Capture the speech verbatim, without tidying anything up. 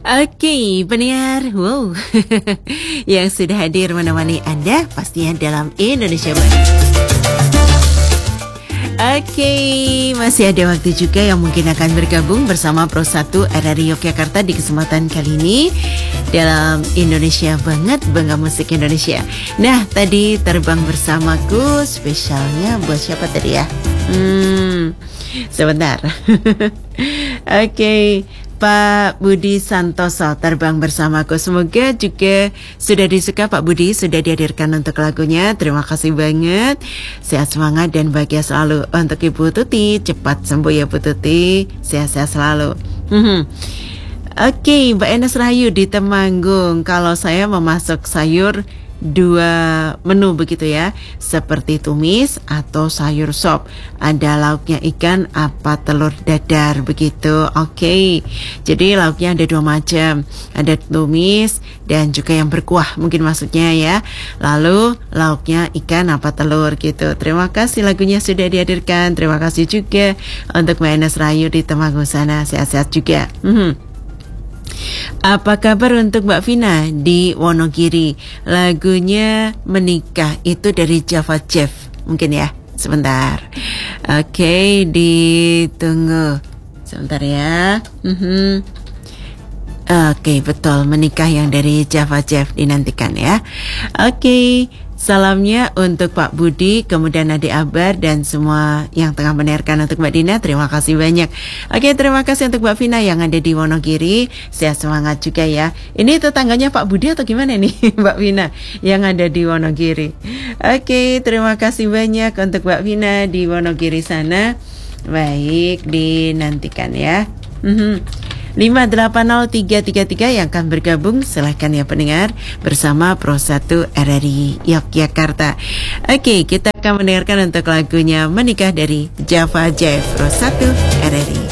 Oke, pendengar, wow, yang sudah hadir menemani Anda pastinya dalam Indonesia Baik. Oke, masih ada waktu juga yang mungkin akan bergabung bersama Pro satu R R I Yogyakarta di kesempatan kali ini dalam Indonesia Banget, Bangga Musik Indonesia. Nah, tadi terbang bersamaku spesialnya buat siapa tadi ya? Hmm, sebentar. Oke, Pak Budi Santoso terbang bersamaku. Semoga juga sudah disuka Pak Budi, sudah dihadirkan untuk lagunya. Terima kasih banget. Sehat semangat dan bahagia selalu. Untuk Ibu Tuti, cepat sembuh ya Bu Tuti. Sehat-sehat selalu. Hmm. Oke, Mbak Enes Rahayu di Temanggung. Kalau saya memasak sayur dua menu begitu ya, seperti tumis atau sayur sop. Ada lauknya ikan apa telur dadar begitu. Oke, jadi lauknya ada dua macam, ada tumis dan juga yang berkuah mungkin maksudnya ya. Lalu lauknya ikan apa telur gitu. Terima kasih lagunya sudah dihadirkan. Terima kasih juga untuk Mbak Enes Rahayu di Temanggung sana. Sehat-sehat juga. Hmm. Apa kabar untuk Mbak Vina di Wonogiri? Lagunya Menikah itu dari Java Jeff. Mungkin ya, sebentar. Oke, ditunggu sebentar ya. Mm-hmm. Oke, betul, Menikah yang dari Java Jeff, dinantikan ya. Oke, salamnya untuk Pak Budi, kemudian Adik Abar dan semua yang tengah mendengarkan. Untuk Mbak Dina, terima kasih banyak. Oke, terima kasih untuk Mbak Vina yang ada di Wonogiri. Sehat semangat juga ya. Ini tetangganya Pak Budi atau gimana nih Mbak Vina yang ada di Wonogiri? Oke, terima kasih banyak untuk Mbak Vina di Wonogiri sana. Baik, dinantikan ya. Mm-hmm. lima delapan nol tiga tiga tiga yang akan bergabung, silahkan ya pendengar, bersama Pro satu R R I Yogyakarta. Oke, kita akan mendengarkan untuk lagunya Menikah dari Java Jeff, Pro satu R R I.